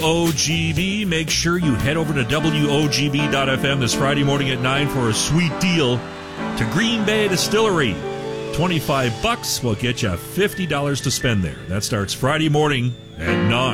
OGB. Make sure you head over to WOGB.FM this Friday morning at 9 for a sweet deal to Green Bay Distillery. $25 will get you $50 to spend there. That starts Friday morning at 9.